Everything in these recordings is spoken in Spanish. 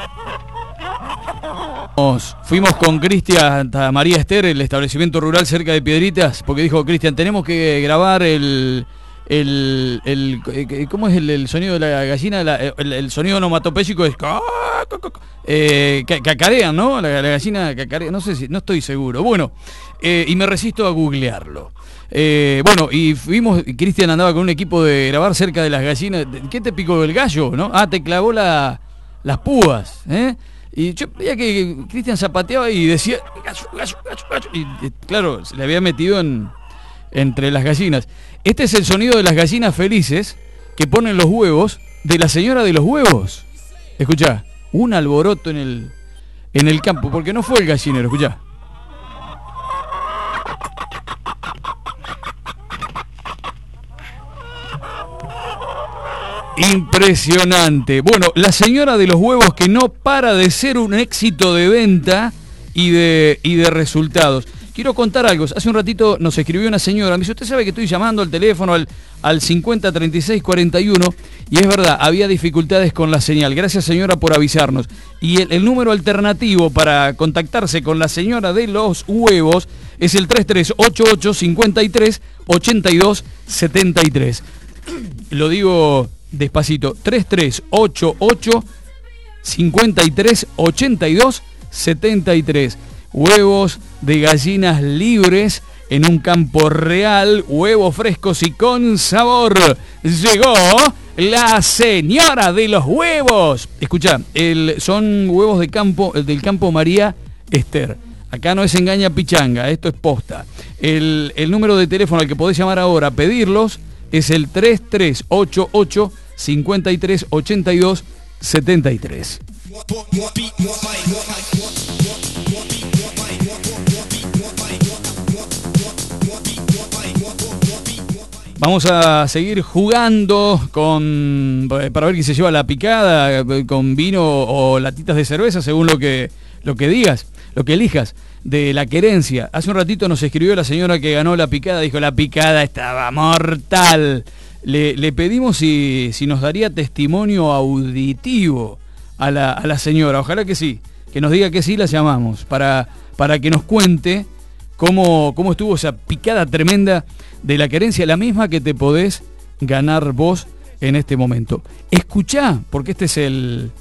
Fuimos con Cristian a María Ester, el establecimiento rural cerca de Piedritas, porque dijo Cristian, tenemos que grabar ¿cómo es el sonido de la gallina? El sonido onomatopéyico es cacarean, ¿no? La gallina cacarea, no sé si, no estoy seguro. Bueno, y me resisto a googlearlo. Bueno, y fuimos, Cristian andaba con un equipo de grabar cerca de las gallinas. ¿Qué te picó el gallo, no? Ah, te clavó las púas, ¿eh? Y yo veía que Cristian zapateaba y decía gallo, gallo, gallo, gallo. Y claro, se le había metido entre las gallinas. Este es el sonido de las gallinas felices que ponen los huevos de la señora de los huevos. Escuchá, un alboroto en el campo, porque no fue el gallinero, escuchá. Impresionante. Bueno, la señora de los huevos que no para de ser un éxito de venta y de resultados. Quiero contar algo. Hace un ratito nos escribió una señora. Me dice, usted sabe que estoy llamando al teléfono al 50 36 41 y es verdad, había dificultades con la señal. Gracias, señora, por avisarnos. Y el número alternativo para contactarse con la señora de los huevos es el 3388 53 82 73. Lo digo despacito, 3388 53 82 73. Huevos de gallinas libres en un campo real, huevos frescos y con sabor. Llegó la señora de los huevos. Escuchá, son huevos de campo, del campo María Ester. Acá no es engaña pichanga, esto es posta. El número de teléfono al que podés llamar ahora a pedirlos es el 3388 53 82 73. Vamos a seguir jugando para ver quién se lleva la picada, con vino o latitas de cerveza, según lo que digas, lo que elijas, de la querencia. Hace un ratito nos escribió la señora que ganó la picada, dijo, la picada estaba mortal. Le pedimos si nos daría testimonio auditivo a la señora. Ojalá que sí, que nos diga que sí, la llamamos, para que nos cuente cómo estuvo esa picada tremenda de la querencia, la misma que te podés ganar vos en este momento. Escuchá, porque esta es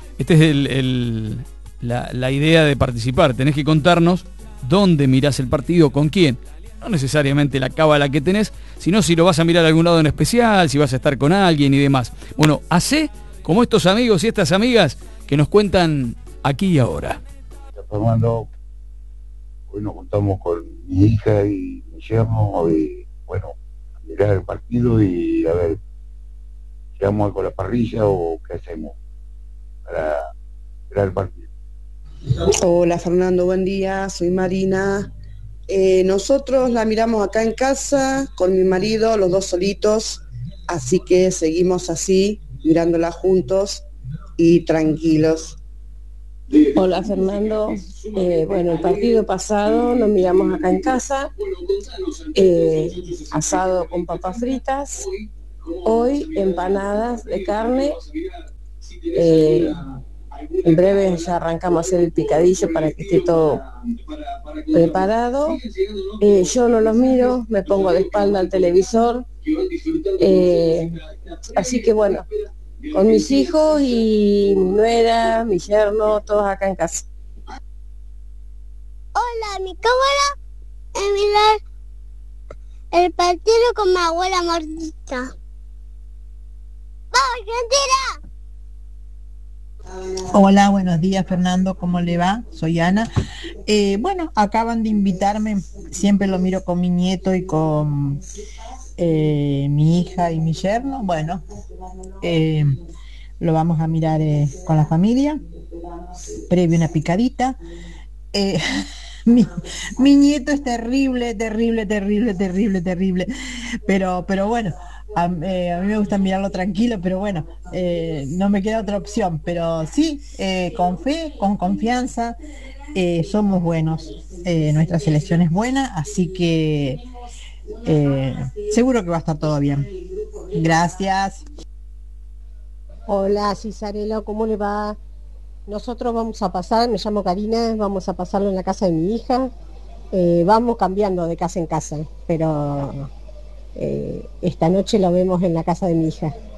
la idea de participar. Tenés que contarnos dónde mirás el partido, con quién. No necesariamente la cábala que tenés, sino si lo vas a mirar a algún lado en especial, si vas a estar con alguien y demás. Bueno, hacé como estos amigos y estas amigas que nos cuentan aquí y ahora. Fernando, hoy nos juntamos con mi hija y mi yerno y bueno, a mirar el partido y a ver, ¿llegamos con la parrilla o qué hacemos para mirar el partido? Hola Fernando, buen día, soy Marina. Nosotros la miramos acá en casa con mi marido, los dos solitos, así que seguimos así, mirándola juntos y tranquilos. Hola Fernando, bueno, el partido pasado lo miramos acá en casa, asado con papas fritas, hoy empanadas de carne, en breve ya arrancamos a hacer el picadillo para que esté todo preparado. Yo no los miro, me pongo de espalda al televisor, así que bueno, con mis hijos y mi nuera, mi yerno, todos acá en casa. Hola, mi cámara es mirar el partido con mi abuela Martita. ¡Vamos, Argentina! Hola, buenos días Fernando, ¿cómo le va? Soy Ana. Bueno, acaban de invitarme, siempre lo miro con mi nieto y con mi hija y mi yerno. Bueno, lo vamos a mirar con la familia, previo una picadita. Mi nieto es terrible, pero bueno, a mí me gusta mirarlo tranquilo, pero bueno, no me queda otra opción, pero sí, con fe, con confianza, somos buenos, nuestra selección es buena, así que seguro que va a estar todo bien. Gracias. Hola Cisarela, ¿cómo le va? Nosotros vamos a pasar, me llamo Karina, vamos a pasarlo en la casa de mi hija. Vamos cambiando de casa en casa, pero esta noche lo vemos en la casa de mi hija.